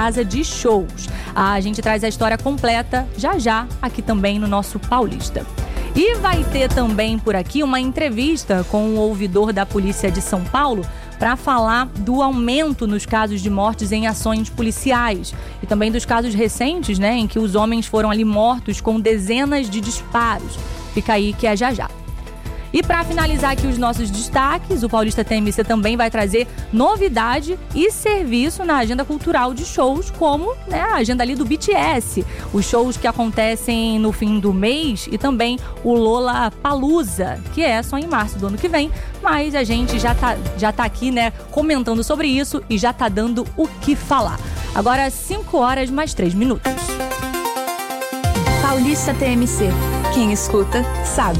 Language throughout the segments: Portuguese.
casa de shows. A gente traz a história completa já aqui também no nosso Paulista. E vai ter também por aqui uma entrevista com o ouvidor da Polícia de São Paulo para falar do aumento nos casos de mortes em ações policiais e também dos casos recentes, né, em que os homens foram ali mortos com dezenas de disparos. Fica aí que é já. E para finalizar aqui os nossos destaques, o Paulista TMC também vai trazer novidade e serviço na agenda cultural de shows, como, né, a agenda ali do BTS, os shows que acontecem no fim do mês e também o Lollapalooza, que é só em março do ano que vem, mas a gente já tá aqui, né, comentando sobre isso e já tá dando o que falar. Agora 5h mais 3 minutos. Paulista TMC. Quem escuta, sabe.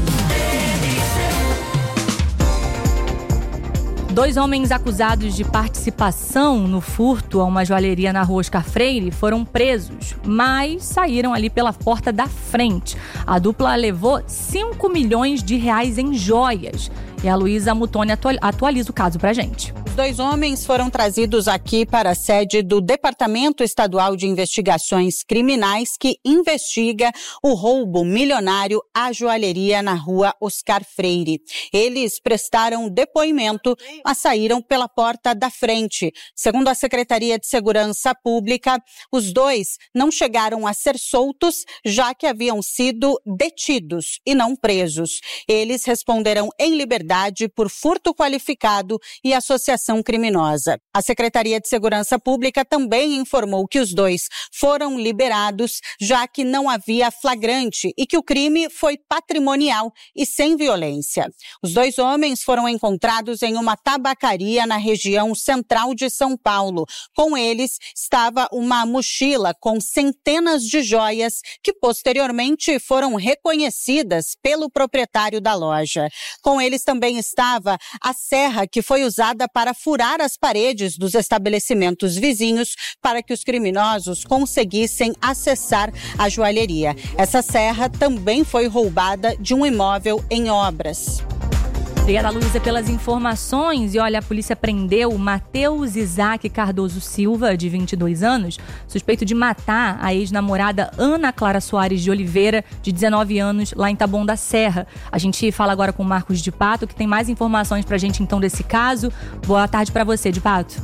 2 homens acusados de participação no furto a uma joalheria na rua Oscar Freire foram presos, mas saíram ali pela porta da frente. A dupla levou 5 milhões de reais em joias. E a Luísa Mutoni atualiza o caso pra gente. Os 2 homens foram trazidos aqui para a sede do Departamento Estadual de Investigações Criminais, que investiga o roubo milionário à joalheria na rua Oscar Freire. Eles prestaram depoimento, mas saíram pela porta da frente. Segundo a Secretaria de Segurança Pública, os 2 não chegaram a ser soltos, já que haviam sido detidos e não presos. Eles responderão em liberdade por furto qualificado e associação criminosa. A Secretaria de Segurança Pública também informou que os 2 foram liberados, já que não havia flagrante e que o crime foi patrimonial e sem violência. Os 2 homens foram encontrados em uma tabacaria na região central de São Paulo. Com eles estava uma mochila com centenas de joias que posteriormente foram reconhecidas pelo proprietário da loja. Com eles também estava a serra que foi usada para furar as paredes dos estabelecimentos vizinhos para que os criminosos conseguissem acessar a joalheria. Essa serra também foi roubada de um imóvel em obras. Obrigada, Luísa, pelas informações. E olha, a polícia prendeu Matheus Isaac Cardoso Silva, de 22 anos, suspeito de matar a ex-namorada Ana Clara Soares de Oliveira, de 19 anos, lá em Taboão da Serra. A gente fala agora com o Marcos de Pato, que tem mais informações pra gente, então, desse caso. Boa tarde pra você, de Pato.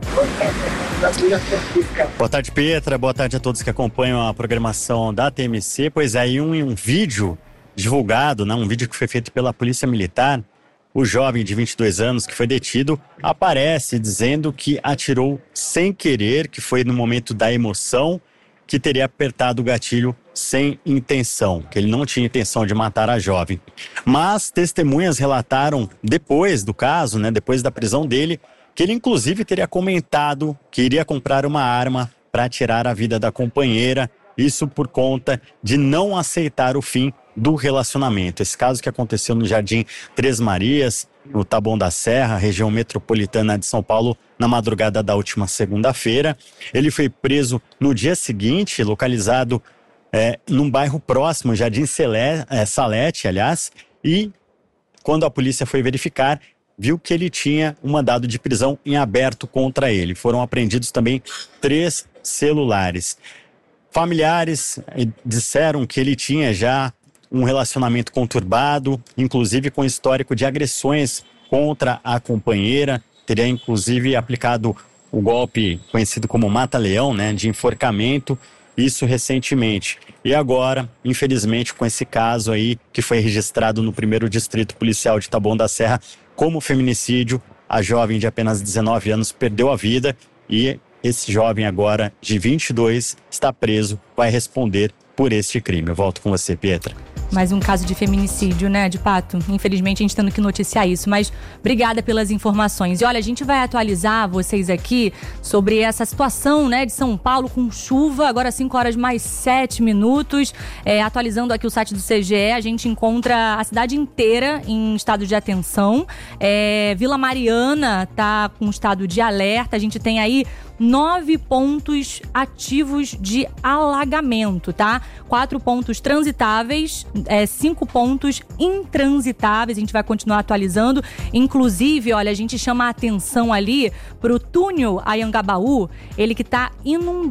Boa tarde, Pietra. Boa tarde a todos que acompanham a programação da TMC. Pois é, um vídeo divulgado, né, um vídeo que foi feito pela Polícia Militar. O jovem de 22 anos que foi detido aparece dizendo que atirou sem querer, que foi no momento da emoção, que teria apertado o gatilho sem intenção, que ele não tinha intenção de matar a jovem. Mas testemunhas relataram depois do caso, né, depois da prisão dele, que ele inclusive teria comentado que iria comprar uma arma para tirar a vida da companheira, isso por conta de não aceitar o fim do relacionamento. Esse caso que aconteceu no Jardim Três Marias, no Taboão da Serra, região metropolitana de São Paulo, na madrugada da última segunda-feira. Ele foi preso no dia seguinte, localizado num bairro próximo, Jardim Salete, aliás, e quando a polícia foi verificar, viu que ele tinha um mandado de prisão em aberto contra ele. Foram apreendidos também 3 celulares. Familiares disseram que ele tinha já um relacionamento conturbado, inclusive com histórico de agressões contra a companheira. Teria inclusive aplicado o golpe conhecido como mata-leão, né, de enforcamento, isso recentemente. E agora, infelizmente, com esse caso aí que foi registrado no 1º Distrito Policial de Taboão da Serra como feminicídio, a jovem de apenas 19 anos perdeu a vida e esse jovem agora de 22 está preso, vai responder por este crime. Eu volto com você, Pietra. Mais um caso de feminicídio, né, de Pato? Infelizmente a gente tendo que noticiar isso, mas obrigada pelas informações. E olha, a gente vai atualizar vocês aqui sobre essa situação, né, de São Paulo com chuva, agora 5h mais 7 minutos. Atualizando aqui o site do CGE, a gente encontra a cidade inteira em estado de atenção. Vila Mariana tá com estado de alerta, a gente tem aí 9 pontos ativos de alagamento, tá? 4 pontos transitáveis, 5 pontos intransitáveis. A gente vai continuar atualizando. Inclusive, olha, a gente chama a atenção ali pro túnel Anhangabaú, ele que tá inundado.